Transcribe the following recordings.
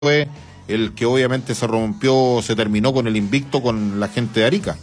fue el que obviamente se terminó con el invicto con la gente de Arica.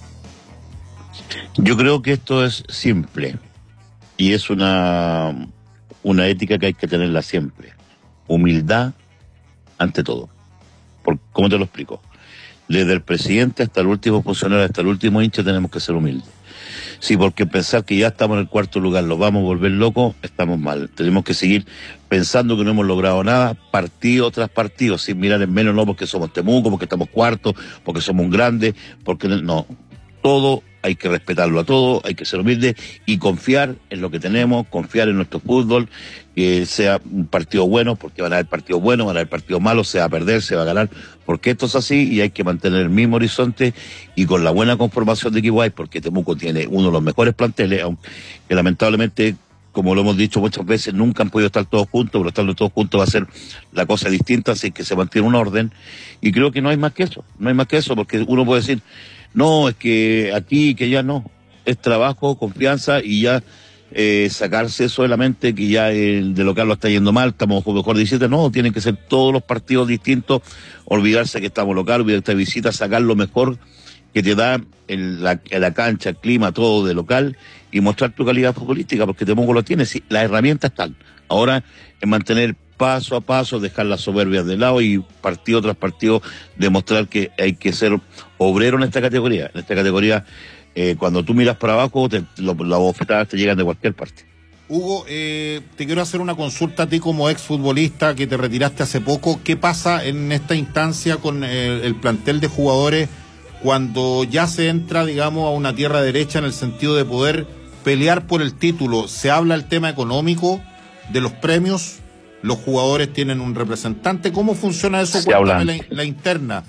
Yo creo que esto es simple y es una ética que hay que tenerla siempre. Humildad ante todo. ¿Cómo te lo explico? Desde el presidente hasta el último funcionario, hasta el último hincha, tenemos que ser humildes. Sí, porque pensar que ya estamos en el cuarto lugar, lo vamos a volver locos, estamos mal. Tenemos que seguir pensando que no hemos logrado nada, partido tras partido, sin mirar en menos, no porque somos Temuco, porque estamos cuartos, porque somos un grande, porque no. Todo hay que respetarlo a todo, hay que ser humilde y confiar en lo que tenemos, confiar en nuestro fútbol, que sea un partido bueno, porque van a haber partidos buenos, van a haber partidos malos, se va a perder, se va a ganar, porque esto es así y hay que mantener el mismo horizonte y con la buena conformación de equipo hay, porque Temuco tiene uno de los mejores planteles, aunque lamentablemente, como lo hemos dicho muchas veces, nunca han podido estar todos juntos, pero estando todos juntos va a ser la cosa distinta, así que se mantiene un orden y creo que no hay más que eso, porque uno puede decir, no, es que aquí, que ya no, es trabajo, confianza y ya sacarse eso de la mente que ya el de local lo está yendo mal, estamos mejor 17, no, tienen que ser todos los partidos distintos, olvidarse que estamos local, olvidarse de visita, sacar lo mejor que te da en la cancha, el clima, todo de local y mostrar tu calidad futbolística, porque Temuco lo tiene, sí, las herramientas están, ahora es mantener paso a paso, dejar las soberbias de lado y partido tras partido demostrar que hay que ser obrero en esta categoría. En esta categoría, cuando tú miras para abajo, las bofetadas te llegan de cualquier parte. Hugo, te quiero hacer una consulta a ti como exfutbolista que te retiraste hace poco. ¿Qué pasa en esta instancia con el plantel de jugadores cuando ya se entra, digamos, a una tierra derecha en el sentido de poder pelear por el título? ¿Se habla el tema económico de los premios? ¿Los jugadores tienen un representante? ¿Cómo funciona eso? Cuéntame la interna.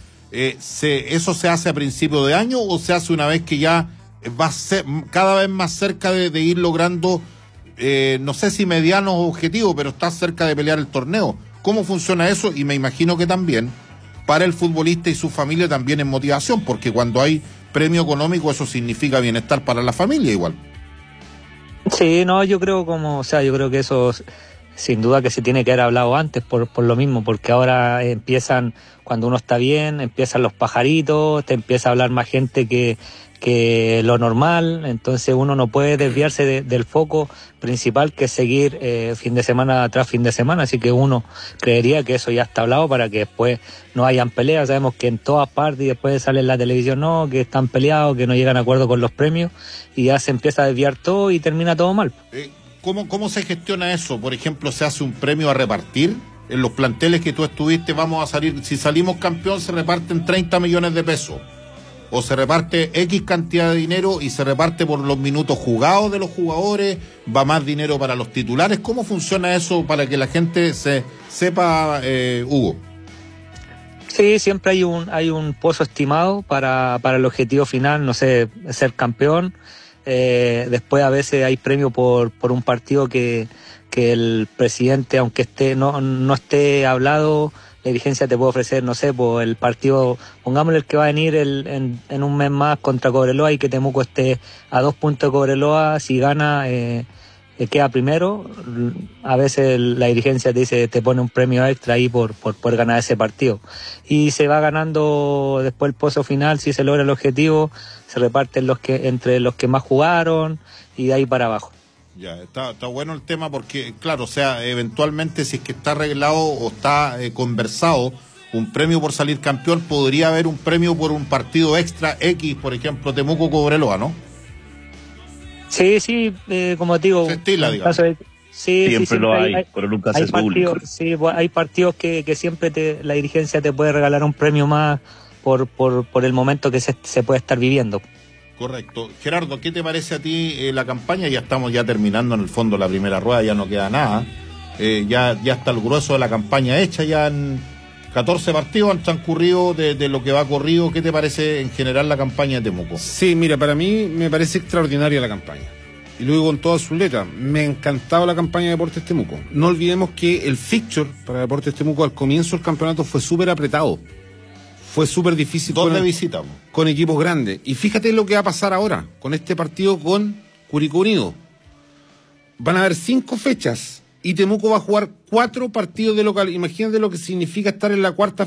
¿Eso se hace a principio de año o se hace una vez que ya va a ser cada vez más cerca de ir logrando, no sé si medianos objetivos, pero está cerca de pelear el torneo? ¿Cómo funciona eso? Y me imagino que también para el futbolista y su familia también es motivación, porque cuando hay premio económico eso significa bienestar para la familia igual. Sí, no, yo creo que eso sin duda que se tiene que haber hablado antes por lo mismo, porque ahora empiezan, cuando uno está bien, empiezan los pajaritos, te empieza a hablar más gente que lo normal, entonces uno no puede desviarse del foco principal, que es seguir fin de semana tras fin de semana, así que uno creería que eso ya está hablado para que después no hayan peleas. Sabemos que en todas partes y después sale en la televisión, no, que están peleados, que no llegan a acuerdo con los premios y ya se empieza a desviar todo y termina todo mal. ¿Cómo se gestiona eso? Por ejemplo, ¿se hace un premio a repartir? En los planteles que tú estuviste vamos a salir, si salimos campeón se reparten 30 millones de pesos. O se reparte X cantidad de dinero y se reparte por los minutos jugados de los jugadores, va más dinero para los titulares. ¿Cómo funciona eso para que la gente sepa, Hugo? Sí, siempre hay un pozo estimado para el objetivo final, no sé, ser campeón. Después a veces hay premio por un partido que el presidente, aunque no esté hablado, la dirigencia te puede ofrecer, no sé, por el partido, pongámosle el que va a venir en un mes más contra Cobreloa y que Temuco esté a 2 puntos de Cobreloa, si gana queda primero, a veces la dirigencia te dice, te pone un premio extra ahí por ganar ese partido. Y se va ganando después el pozo final, si se logra el objetivo, se reparten entre los que más jugaron y de ahí para abajo. Ya, está bueno el tema porque, claro, o sea, eventualmente si es que está arreglado o está conversado un premio por salir campeón, podría haber un premio por un partido extra X, por ejemplo, Temuco-Cobreloa, ¿no? Sí, como te digo, se estila, digamos. Siempre lo hay, pero nunca se público. Sí, hay partidos que siempre la dirigencia te puede regalar un premio más por el momento que se puede estar viviendo. Correcto. Gerardo, ¿qué te parece a ti la campaña? Ya estamos terminando en el fondo la primera rueda, ya no queda nada. Ya está el grueso de la campaña hecha, ya en 14 partidos han transcurrido de lo que va corrido. ¿Qué te parece en general la campaña de Temuco? Sí, mira, para mí me parece extraordinaria la campaña. Y lo digo con todas sus letras. Me ha encantado la campaña de Deportes Temuco. No olvidemos que el fixture para Deportes Temuco al comienzo del campeonato fue súper apretado. Fue súper difícil. ¿Dónde visitamos? Con equipos grandes. Y fíjate lo que va a pasar ahora con este partido con Curicó Unido. Van a haber 5 fechas y Temuco va a jugar 4 partidos de local. Imagínate lo que significa estar en la cuarta